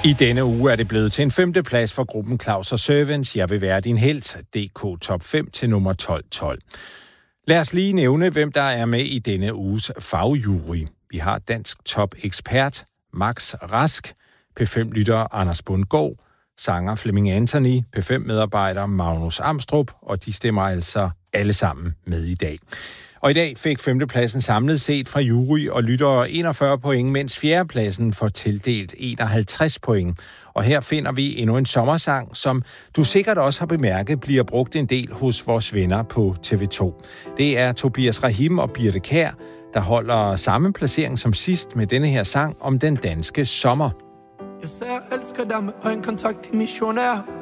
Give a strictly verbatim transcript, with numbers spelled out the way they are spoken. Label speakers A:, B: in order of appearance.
A: I denne uge er det blevet til en femte plads for gruppen Claus og Servants. Jeg vil være din helt. D K Top fem til nummer tolv tolv. Lad os lige nævne, hvem der er med i denne uges fagjury. Vi har dansk top-ekspert Max Rask, P fem-lytter Anders Bundgaard, sanger Flemming Anthony, P fem-medarbejder Magnus Amstrup, og de stemmer altså alle sammen med i dag. Og i dag fik femtepladsen samlet set fra jury og lyttere enogfyrre point, mens fjerdepladsen får tildelt enoghalvtreds point. Og her finder vi endnu en sommersang, som du sikkert også har bemærket bliver brugt en del hos vores venner på T V to. Det er Tobias Rahim og Birthe Kjær, der holder samme placering som sidst med denne her sang om den danske sommer.
B: Jeg sagde, jeg elsker dig med øjenkontakt i missionær.